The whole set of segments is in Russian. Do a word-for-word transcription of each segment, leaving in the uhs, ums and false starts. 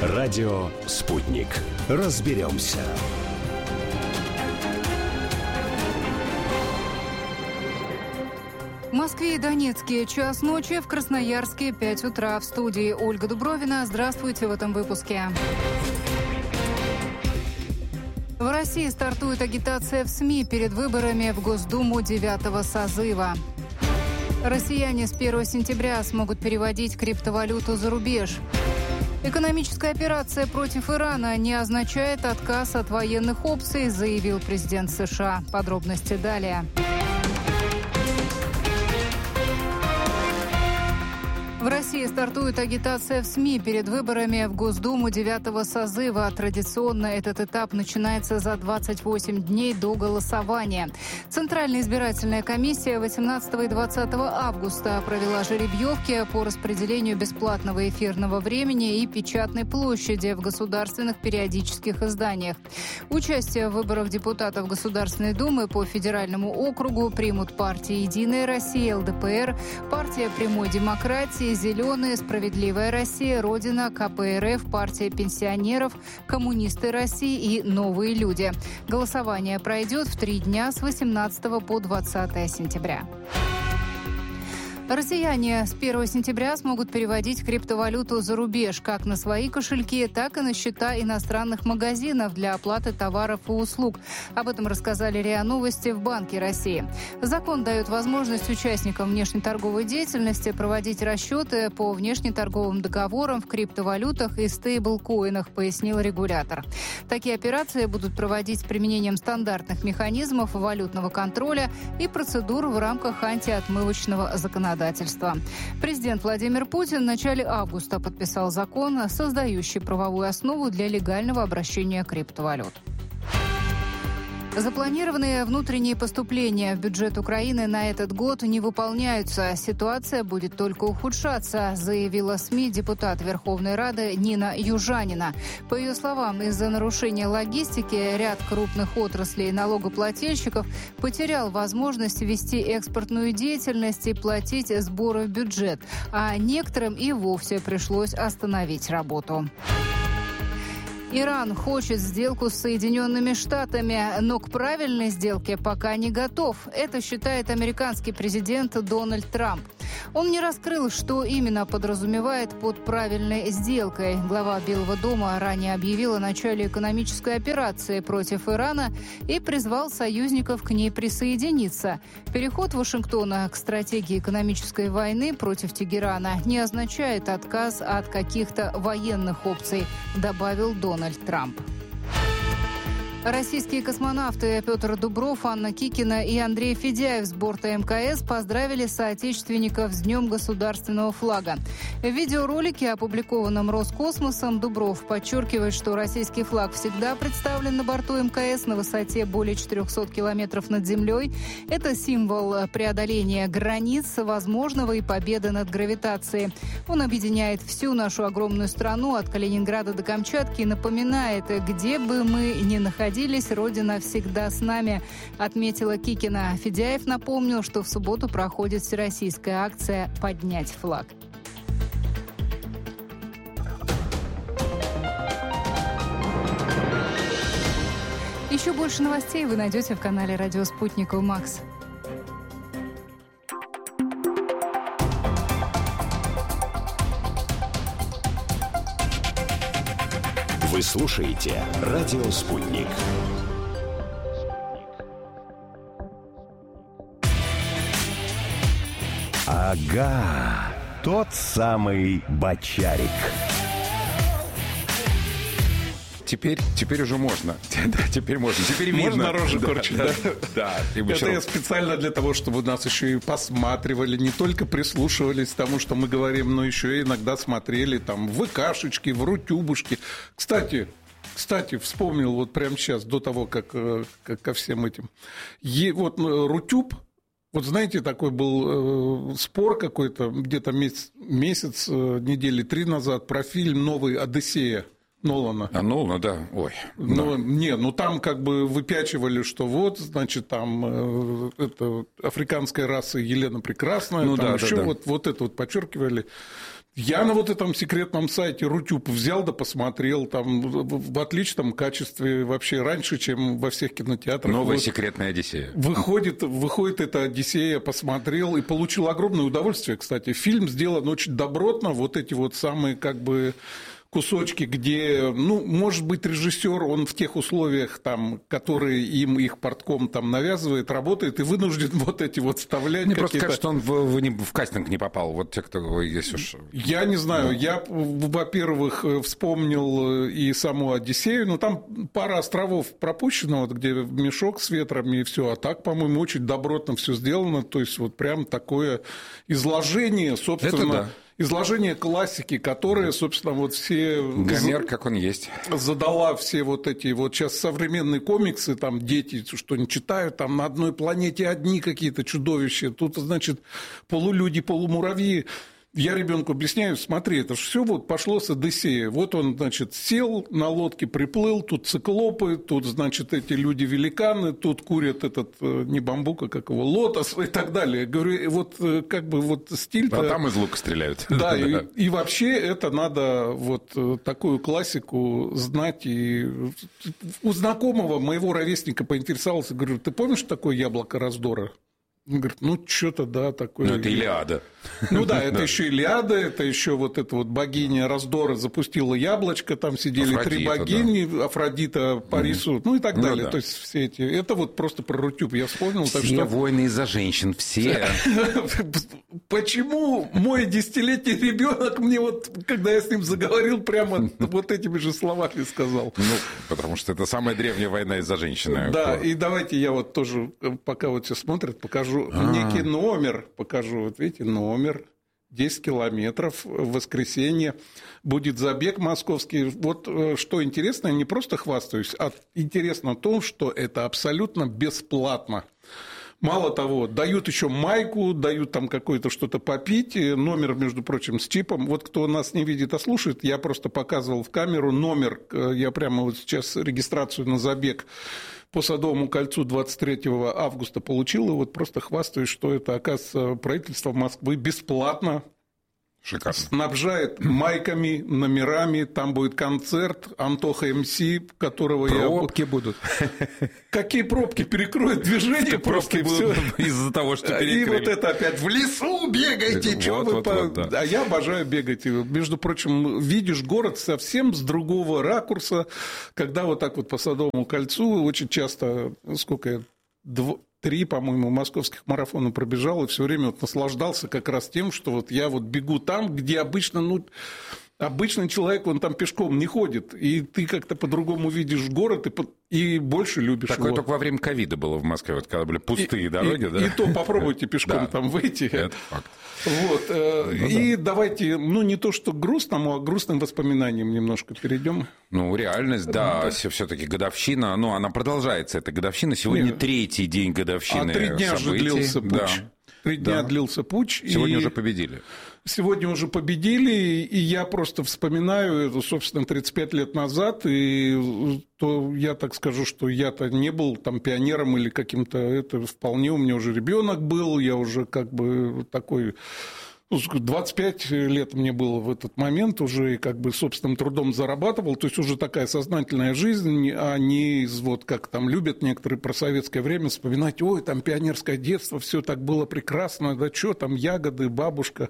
Радио «Спутник». Разберемся. В Москве и Донецке час ночи, в Красноярске пять утра. В студии Ольга Дубровина. Здравствуйте в этом выпуске. В России стартует агитация в СМИ перед выборами в Госдуму девятого созыва. Россияне с первого сентября смогут переводить криптовалюту за рубеж. Экономическая операция против Ирана не означает отказ от военных опций, заявил президент США. Подробности далее. В России стартует агитация в СМИ перед выборами в Госдуму девятого созыва. Традиционно этот этап начинается за двадцать восемь дней до голосования. Центральная избирательная комиссия восемнадцатого и двадцатого августа провела жеребьевки по распределению бесплатного эфирного времени и печатной площади в государственных периодических изданиях. Участие в выборах депутатов Государственной Думы по федеральному округу примут партии «Единая Россия», эл дэ пэ эр, партия «Прямой демократии», «Зеленые», «Справедливая Россия», «Родина», ка пэ эр эф, партия пенсионеров, «Коммунисты России» и «Новые люди». Голосование пройдет в три дня с восемнадцатого по двадцатое сентября. Россияне с первого сентября смогут переводить криптовалюту за рубеж как на свои кошельки, так и на счета иностранных магазинов для оплаты товаров и услуг. Об этом рассказали РИА Новости в Банке России. Закон дает возможность участникам внешнеторговой деятельности проводить расчеты по внешнеторговым договорам в криптовалютах и стейблкоинах, пояснил регулятор. Такие операции будут проводить с применением стандартных механизмов валютного контроля и процедур в рамках антиотмывочного законодательства. Президент Владимир Путин в начале августа подписал закон, создающий правовую основу для легального обращения криптовалют. Запланированные внутренние поступления в бюджет Украины на этот год не выполняются. Ситуация будет только ухудшаться, заявила СМИ депутат Верховной Рады Нина Южанина. По ее словам, из-за нарушения логистики ряд крупных отраслей налогоплательщиков потерял возможность вести экспортную деятельность и платить сборы в бюджет, а некоторым и вовсе пришлось остановить работу. Иран хочет сделку с Соединенными Штатами, но к правильной сделке пока не готов. Это считает американский президент Дональд Трамп. Он не раскрыл, что именно подразумевает под правильной сделкой. Глава Белого дома ранее объявил о начале экономической операции против Ирана и призвал союзников к ней присоединиться. Переход Вашингтона к стратегии экономической войны против Тегерана не означает отказ от каких-то военных опций, добавил Дональд Трамп. Российские космонавты Петр Дубров, Анна Кикина и Андрей Федяев с борта эм ка эс поздравили соотечественников с Днем государственного флага. В видеоролике, опубликованном Роскосмосом, Дубров подчеркивает, что российский флаг всегда представлен на борту эм ка эс на высоте более четырехсот километров над землей. Это символ преодоления границ возможного и победы над гравитацией. Он объединяет всю нашу огромную страну от Калининграда до Камчатки и напоминает, где бы мы ни находились, Родина всегда с нами, отметила Кикина. Федяев напомнил, что в субботу проходит всероссийская акция «Поднять флаг». Еще больше новостей вы найдете в канале «Радио Спутник» Макс. Вы слушаете «Радио Спутник». Ага, тот самый Бочарик. Теперь, теперь уже можно. Да, теперь можно. Теперь можно рожу корчить. Да, да, да. Это я специально для того, чтобы нас еще и посматривали, не только прислушивались к тому, что мы говорим, но еще и иногда смотрели там в ВКшечки, в Рутюбушки. Кстати, кстати, вспомнил вот прямо сейчас, до того, как, как ко всем этим. Е, вот Рутюб, вот знаете, такой был э, спор какой-то где-то месяц, месяц, недели три назад про фильм «Новый Одиссея». Нолана. А Нолана, да, ой. Ну, да. Не, ну там как бы выпячивали, что вот, значит, там э, это африканская раса Елена Прекрасная, ну, там да, еще да, да. Вот, вот это вот подчеркивали. Я на вот этом секретном сайте Рутюб взял да посмотрел, там в отличном качестве вообще раньше, чем во всех кинотеатрах. Новая вот секретная Одиссея. Выходит, выходит эта Одиссея, посмотрел и получил огромное удовольствие, кстати. Фильм сделан очень добротно, вот эти вот самые как бы... кусочки, где, ну, может быть, режиссер, он в тех условиях, там, которые им их портком там навязывает, работает и вынужден вот эти вот вставлять. Мне просто кажется, что он в, в, в кастинг не попал. Вот те, кто есть уж. Я не знаю. Да. Я, во-первых, вспомнил и саму Одиссею, но там пара островов пропущено, вот, где мешок с ветрами и все. А так, по-моему, очень добротно все сделано. То есть, вот прям такое изложение, собственно. Это да. Изложение классики, которая, собственно, вот все... Гомер, как он есть. Задала все вот эти... Вот сейчас современные комиксы, там дети что-нибудь читают, там на одной планете одни какие-то чудовища, тут, значит, полулюди, полумуравьи. Я ребенку объясняю, смотри, это же все вот пошло с Одиссея. Вот он, значит, сел на лодке, приплыл, тут циклопы, тут, значит, эти люди-великаны, тут курят этот, не бамбук, а как его, лотос и так далее. Я говорю, вот как бы вот стиль-то... А там из лука стреляют. Да, и, и вообще это надо вот такую классику знать. И у знакомого моего ровесника поинтересовался, говорю, ты помнишь такое яблоко раздора? Он говорит, ну, что-то, да, такое. Ну, это Илиада. Ну, да, это еще Илиада, это еще вот эта вот богиня раздора запустила яблочко, там сидели Афродита, три богини, да. Афродита, Парису, ну, и так далее. Ну, да. То есть, все эти... Это вот просто про Рутюб я вспомнил. Все так что... войны из-за женщин, все. Почему мой десятилетний ребенок мне вот, когда я с ним заговорил, прямо вот этими же словами сказал? Ну, потому что это самая древняя война из-за женщины. Да, и давайте я вот тоже, пока вот все смотрят, покажу некий номер, покажу, вот видите, номер, десять километров, в воскресенье будет забег московский. Вот что интересно, я не просто хвастаюсь, а интересно то, что это абсолютно бесплатно. Мало того, дают еще майку, дают там какое-то что-то попить, номер, между прочим, с чипом. Вот кто нас не видит, а слушает, я просто показывал в камеру номер, я прямо вот сейчас регистрацию на забег по Садовому кольцу двадцать третьего августа получил, и вот просто хвастаюсь, что это, оказывается, правительство Москвы бесплатно Шикарно. Снабжает майками, номерами, там будет концерт, Антоха МС, которого пробки я... Пробки будут. Какие пробки? Перекроют движение пробки будут из-за того, что перекрыли. И вот это опять в лесу бегайте, что вы... А я обожаю бегать. Между прочим, видишь город совсем с другого ракурса, когда вот так вот по Садовому кольцу очень часто, сколько я... Три, по-моему, московских марафона пробежал, и все время вот наслаждался как раз тем, что вот я вот бегу там, где обычно, ну, обычный человек, он там пешком не ходит, и ты как-то по-другому видишь город и, и больше любишь Такое его. Только во время ковида было в Москве, вот когда были пустые и, дороги, и, да? И то попробуйте пешком там выйти. Это факт. Вот. Ну, и да. Давайте, ну, не то что к грустному, а к грустным воспоминаниям немножко перейдем. Ну, реальность, да, да. все-таки годовщина, ну, она продолжается, эта годовщина. Сегодня Нет. третий день годовщины а три дня событий. же длился путь. Да. Три дня да. длился путь. Сегодня и... уже победили. Сегодня уже победили, и я просто вспоминаю это, собственно, тридцать пять лет назад, и то я так скажу, что я-то не был там пионером или каким-то, это вполне у меня уже ребенок был, я уже как бы такой... двадцать пять лет мне было в этот момент, уже как бы собственным трудом зарабатывал, то есть уже такая сознательная жизнь, а не из вот как там любят некоторые про советское время вспоминать, ой, там пионерское детство, все так было прекрасно, да что там, ягоды, бабушка,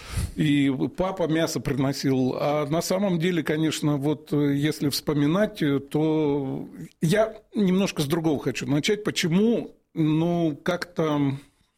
и папа мясо приносил. А на самом деле, конечно, вот если вспоминать, то я немножко с другого хочу начать. Почему, ну, как-то...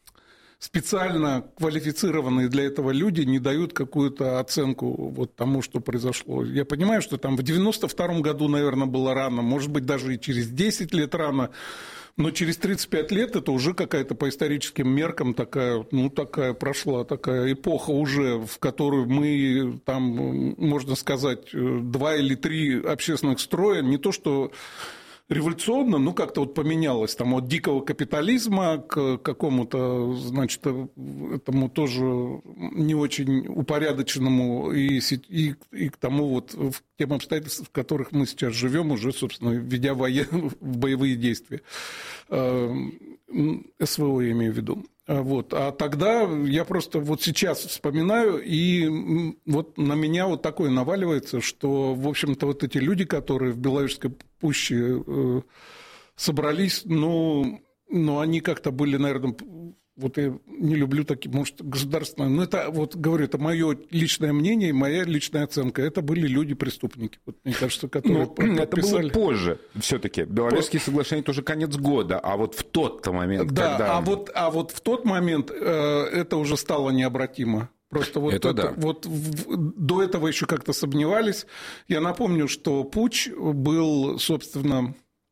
специально квалифицированные для этого люди не дают какую-то оценку вот тому, что произошло. Я понимаю, что там в девяносто втором году, наверное, было рано, может быть, даже и через десять лет рано, но через тридцать пять лет это уже какая-то по историческим меркам такая, ну, такая прошла, такая эпоха уже, в которую мы, там, можно сказать, два или три общественных строя, не то что... революционно, ну, как-то вот поменялось там от дикого капитализма к какому-то, значит, этому тоже не очень упорядоченному и, и, и к тому вот, к тем обстоятельствам, в которых мы сейчас живем, уже, собственно, ведя воен... в боевые действия. СВО я имею в виду. Вот. А тогда я просто вот сейчас вспоминаю, и вот на меня вот такое наваливается, что, в общем-то, вот эти люди, которые в Беловежской пуще э, собрались, ну, ну, они как-то были, наверное, вот я не люблю такие, может, государственные, но это, вот говорю, это мое личное мнение, моя личная оценка. Это были люди-преступники, вот, мне кажется, которые подписали. Это было позже все-таки. Беловежские соглашения тоже конец года, а вот в тот-то момент, да, когда... а вот, а вот в тот момент э, это уже стало необратимо. Просто вот, это, это, да. вот в, до этого еще как-то сомневались. Я напомню, что путч был, собственно...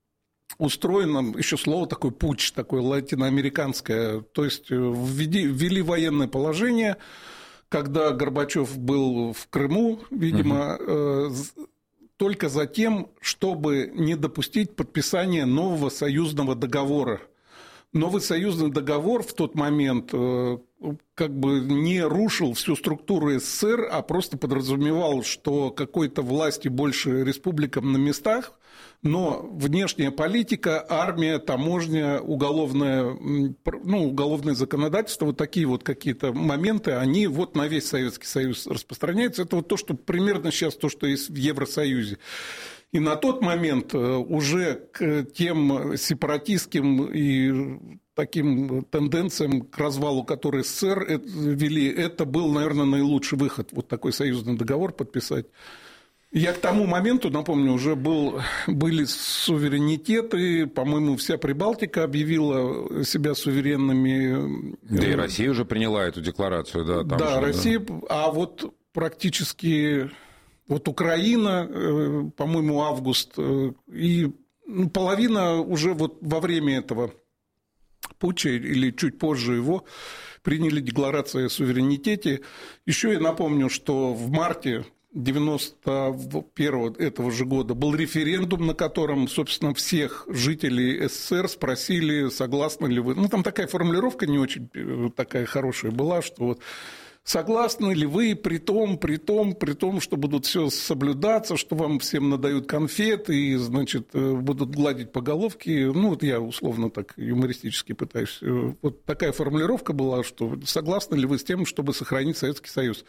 устроено, еще слово такое путч, такое латиноамериканское, то есть ввели, ввели военное положение, когда Горбачев был в Крыму, видимо, угу. э, только за тем, чтобы не допустить подписания нового союзного договора. Новый союзный договор в тот момент э, как бы не рушил всю структуру СССР, а просто подразумевал, что какой-то власти больше республикам на местах, но внешняя политика, армия, таможня, уголовное, ну, уголовное законодательство, вот такие вот какие-то моменты, они вот на весь Советский Союз распространяются. Это вот то, что примерно сейчас то, что есть в Евросоюзе. И на тот момент уже к тем сепаратистским и таким тенденциям к развалу, которые СССР вели, это был, наверное, наилучший выход, вот такой союзный договор подписать. Я к тому моменту, напомню, уже был, были суверенитеты, по-моему, вся Прибалтика объявила себя суверенными. Да и Россия уже приняла эту декларацию. Да, там да же, Россия, да. А вот практически вот Украина, по-моему, август, и половина уже вот во время этого путча или чуть позже его приняли декларацию о суверенитете. Еще я напомню, что в марте девяносто первого этого же года был референдум, на котором, собственно, всех жителей СССР спросили, согласны ли вы. Ну, там такая формулировка не очень такая хорошая была, что вот согласны ли вы при том, при том, при том, что будут все соблюдаться, что вам всем надают конфеты и, значит, будут гладить по головке. Ну, вот я условно так юмористически пытаюсь. Вот такая формулировка была, что согласны ли вы с тем, чтобы сохранить Советский Союз.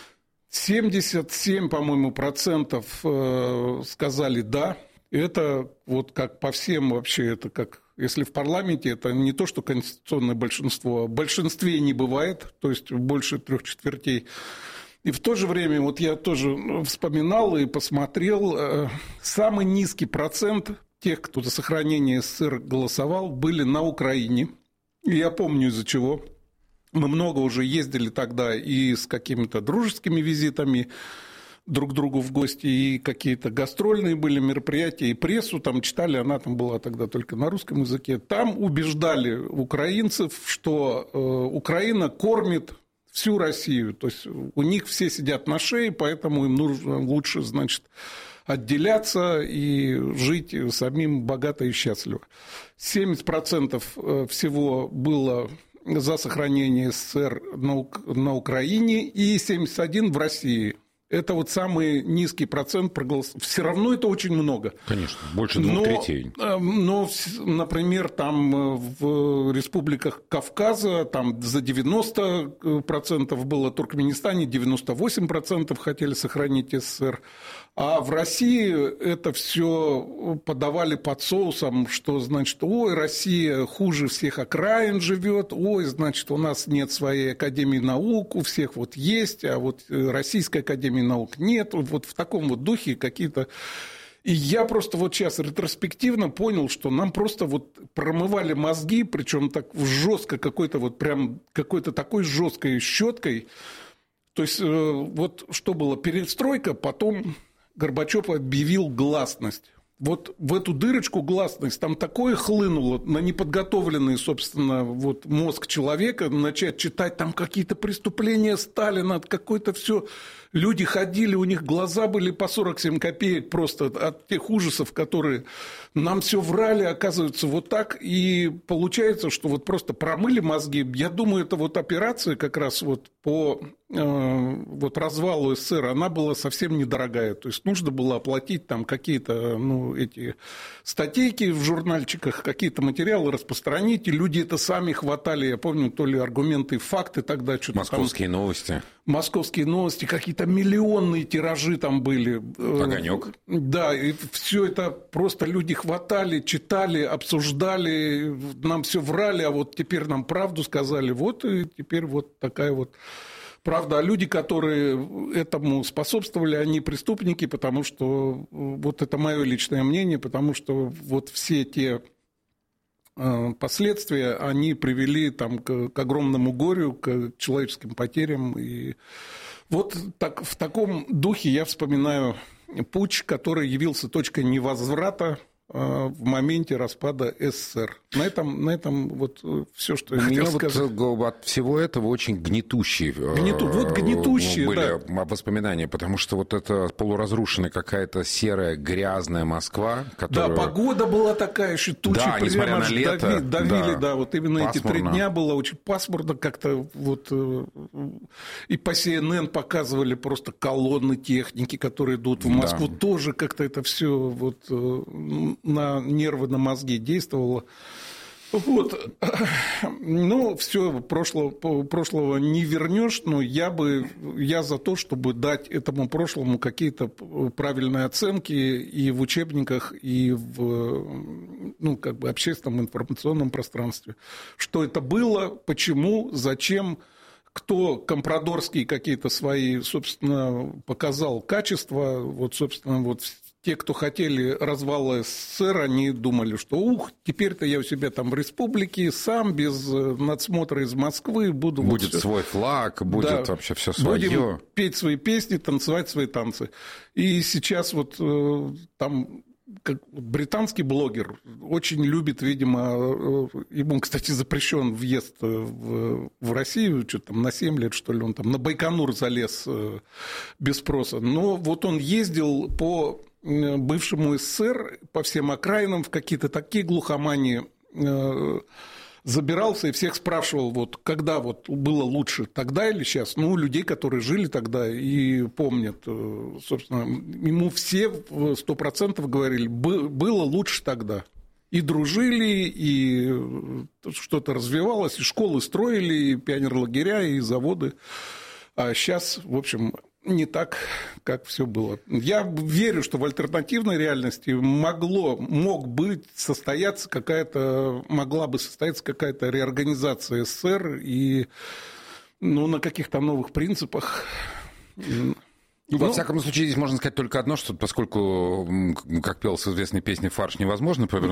семьдесят семь, по-моему, процентов сказали «да». Это вот как по всем вообще, это как, если в парламенте, это не то, что конституционное большинство, в большинстве не бывает, то есть больше трех четвертей. И в то же время, вот я тоже вспоминал и посмотрел, самый низкий процент тех, кто за сохранение СССР голосовал, были на Украине. И я помню, из-за чего. Мы много уже ездили тогда и с какими-то дружескими визитами друг к другу в гости, и какие-то гастрольные были мероприятия, и прессу там читали, она там была тогда только на русском языке. Там убеждали украинцев, что э, Украина кормит всю Россию, то есть у них все сидят на шее, поэтому им нужно лучше, значит, отделяться и жить самим богато и счастливо. семьдесят процентов всего было за сохранение СССР на, на Украине и семьдесят один процент в России. Это вот самый низкий процент проголосовал. Все равно это очень много. Конечно, больше двух третей. Но, например, там в республиках Кавказа там за девяносто процентов было, в Туркменистане девяносто восемь процентов хотели сохранить СССР. А в России это все подавали под соусом, что, значит, ой, Россия хуже всех окраин живет, ой, значит, у нас нет своей академии наук, у всех вот есть, а вот Российской академии наук нет. Вот в таком вот духе какие-то... И я просто вот сейчас ретроспективно понял, что нам просто вот промывали мозги, причем так жестко, какой-то вот прям какой-то такой жесткой щеткой. То есть вот что было, перестройка, потом Горбачев объявил гласность. Вот в эту дырочку гласность там такое хлынуло на неподготовленный, собственно, вот мозг человека, начать читать там какие-то преступления Сталина, какое-то все Люди ходили, у них глаза были по сорок семь копеек просто от тех ужасов, которые нам все врали, оказывается, вот так. И получается, что вот просто промыли мозги. Я думаю, это вот операция как раз вот по э, вот развалу СССР, она была совсем недорогая. То есть нужно было оплатить там какие-то, ну, эти статейки в журнальчиках, какие-то материалы распространить, и люди это сами хватали. Я помню, то ли аргументы, факты тогда. Что-то Московские там... новости. Московские новости, какие-то миллионные тиражи там были. Огонек. Да, и все это просто люди хватали, читали, обсуждали, нам все врали, а вот теперь нам правду сказали. Вот и теперь вот такая вот правда. А люди, которые этому способствовали, они преступники, потому что, вот это мое личное мнение, потому что вот все те последствия, они привели там, к, к огромному горю, к человеческим потерям. И вот так, в таком духе я вспоминаю путч, который явился точкой невозврата в моменте распада СССР. На этом, на этом вот все, что я хотел сказать. Вот от всего этого очень гнетущие, Гнету... вот гнетущие были да. воспоминания, потому что вот это полуразрушенная какая-то серая, грязная Москва, которая... Да, погода была такая, еще тучи да, прямо на лето, дави, давили, да. да, вот именно пасмурно. Эти три дня было очень пасмурно как-то, вот, и по Си Эн Эн показывали просто колонны техники, которые идут в Москву, да. тоже как-то это все вот на нервы, на мозги действовало. Вот. Ну, все, прошлого, прошлого не вернешь, но я бы, я за то, чтобы дать этому прошлому какие-то правильные оценки и в учебниках, и в, ну, как бы общественном информационном пространстве. Что это было, почему, зачем, кто компрадорские какие-то свои, собственно, показал качества, вот, собственно, вот те, кто хотели развала СССР, они думали, что ух, теперь-то я у себя там в республике сам, без надсмотра из Москвы буду... Будет вот свой флаг, будет да, вообще все свое. Будем петь свои песни, танцевать свои танцы. И сейчас вот там... Как британский блогер очень любит, видимо, ему, кстати, запрещен въезд в, в Россию, что-то там на семь лет, что ли, он там на Байконур залез без спроса. Но вот он ездил по бывшему СССР, по всем окраинам, в какие-то такие глухомании, забирался и всех спрашивал, вот, когда вот было лучше, тогда или сейчас. Ну, людей, которые жили тогда и помнят, собственно, ему все сто процентов говорили, было лучше тогда. И дружили, и что-то развивалось, и школы строили, и пионерлагеря, и заводы. А сейчас, в общем, не так, как все было. Я верю, что в альтернативной реальности могло, мог быть состояться какая-то, могла бы состояться какая-то реорганизация СССР и, ну, на каких-то новых принципах. Ну, во всяком случае, здесь можно сказать только одно, что поскольку, как пелось в известной песне, фарш невозможно повернуть